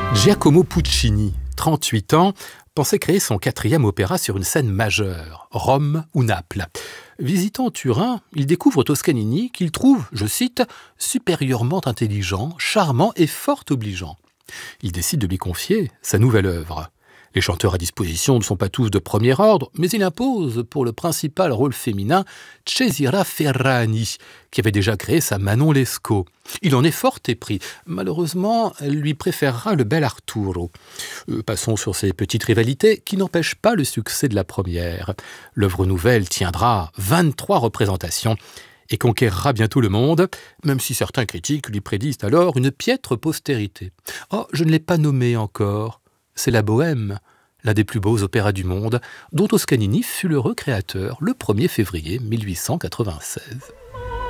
Giacomo Puccini, 38 ans, pensait créer son 4e opéra sur une scène majeure, Rome ou Naples. Visitant Turin, il découvre Toscanini qu'il trouve, je cite, « supérieurement intelligent, charmant et fort obligeant ». Il décide de lui confier sa nouvelle œuvre. Les chanteurs à disposition ne sont pas tous de premier ordre, mais il impose pour le principal rôle féminin Cesira Ferrani, qui avait déjà créé sa Manon Lescaut. Il en est fort épris. Malheureusement, elle lui préférera le bel Arturo. Passons sur ces petites rivalités qui n'empêchent pas le succès de la première. L'œuvre nouvelle tiendra 23 représentations et conquérera bientôt le monde, même si certains critiques lui prédisent alors une piètre postérité. Oh, je ne l'ai pas nommé encore. C'est la Bohème, l'un des plus beaux opéras du monde, dont Toscanini fut le recréateur le 1er février 1896.